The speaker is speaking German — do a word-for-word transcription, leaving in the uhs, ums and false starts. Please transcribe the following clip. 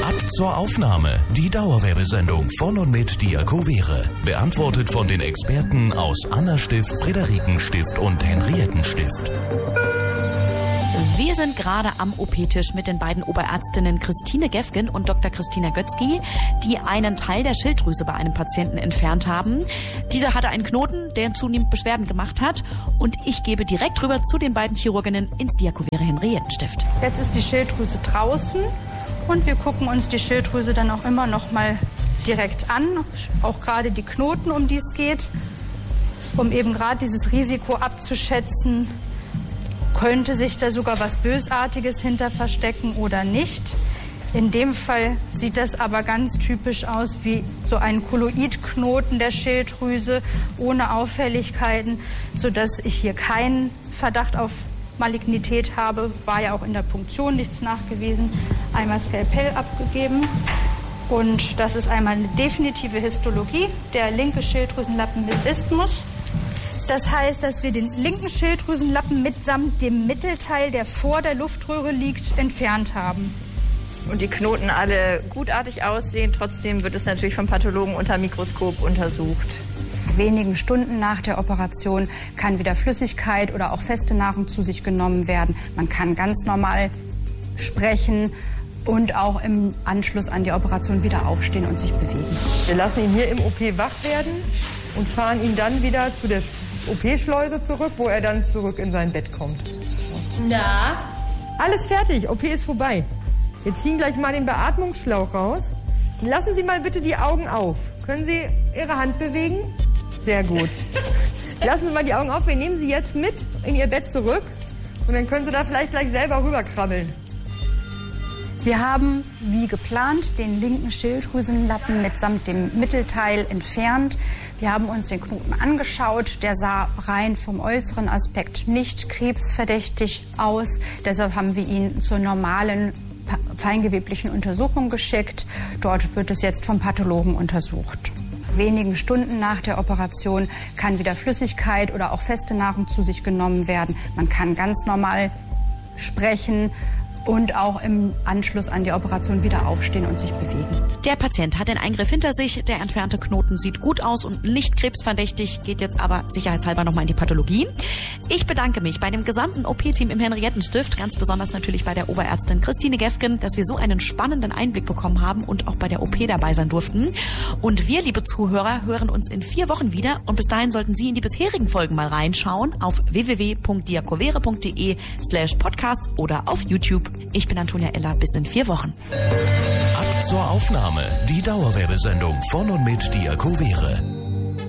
Ab zur Aufnahme. Die Dauerwerbesendung von und mit Diakovere. Beantwortet von den Experten aus Anna-Stift, Friederiken-Stift und Henriettenstift. Wir sind gerade am O P-Tisch mit den beiden Oberärztinnen Christine Gefgen und Doktor Christina Götzky, die einen Teil der Schilddrüse bei einem Patienten entfernt haben. Dieser hatte einen Knoten, der zunehmend Beschwerden gemacht hat. Und ich gebe direkt rüber zu den beiden Chirurginnen ins Diakovere Henriettenstift. Jetzt ist die Schilddrüse draußen und wir gucken uns die Schilddrüse dann auch immer noch mal direkt an. Auch gerade die Knoten, um die es geht, um eben gerade dieses Risiko abzuschätzen. Könnte sich da sogar was Bösartiges hinter verstecken oder nicht? In dem Fall sieht das aber ganz typisch aus wie so ein Kolloidknoten der Schilddrüse ohne Auffälligkeiten, sodass ich hier keinen Verdacht auf Malignität habe. War ja auch in der Punktion nichts nachgewiesen. Einmal Skalpell abgegeben. Und das ist einmal eine definitive Histologie, der linke Schilddrüsenlappen mit Isthmus. Das heißt, dass wir den linken Schilddrüsenlappen mitsamt dem Mittelteil, der vor der Luftröhre liegt, entfernt haben. Und die Knoten alle gutartig aussehen. Trotzdem wird es natürlich vom Pathologen unter Mikroskop untersucht. Wenigen Stunden nach der Operation kann wieder Flüssigkeit oder auch feste Nahrung zu sich genommen werden. Man kann ganz normal sprechen und auch im Anschluss an die Operation wieder aufstehen und sich bewegen. Wir lassen ihn hier im O P wach werden und fahren ihn dann wieder zu der O P-Schleuse zurück, wo er dann zurück in sein Bett kommt. Na? Alles fertig, O P ist vorbei. Wir ziehen gleich mal den Beatmungsschlauch raus. Lassen Sie mal bitte die Augen auf. Können Sie Ihre Hand bewegen? Sehr gut. Lassen Sie mal die Augen auf. Wir nehmen Sie jetzt mit in Ihr Bett zurück. Und dann können Sie da vielleicht gleich selber rüberkrabbeln. Wir haben, wie geplant, den linken Schilddrüsenlappen mitsamt dem Mittelteil entfernt. Wir haben uns den Knoten angeschaut. Der sah rein vom äußeren Aspekt nicht krebsverdächtig aus. Deshalb haben wir ihn zur normalen feingeweblichen Untersuchung geschickt. Dort wird es jetzt vom Pathologen untersucht. Wenigen Stunden nach der Operation kann wieder Flüssigkeit oder auch feste Nahrung zu sich genommen werden. Man kann ganz normal sprechen und auch im Anschluss an die Operation wieder aufstehen und sich bewegen. Der Patient hat den Eingriff hinter sich, der entfernte Knoten sieht gut aus und nicht krebsverdächtig, geht jetzt aber sicherheitshalber nochmal in die Pathologie. Ich bedanke mich bei dem gesamten O P-Team im Henriettenstift, ganz besonders natürlich bei der Oberärztin Christine Gefgen, dass wir so einen spannenden Einblick bekommen haben und auch bei der O P dabei sein durften. Und wir, liebe Zuhörer, hören uns in vier Wochen wieder und bis dahin sollten Sie in die bisherigen Folgen mal reinschauen auf w w w punkt diakovere punkt de slash podcast oder auf YouTube. Ich bin Antonia Eller, bis in vier Wochen. Ab zur Aufnahme. Die Dauerwerbesendung von und mit Diakovere.